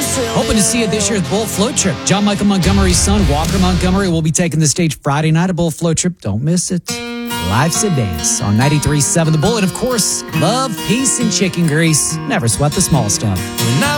Hoping to see you this year's Bull Float Trip. John Michael Montgomery's son, Walker Montgomery, will be taking the stage Friday night at Bull Float Trip. Don't miss it. Life's a Dance on 93.7 The Bull. And, of course, love, peace, and chicken grease. Never sweat the small stuff. When I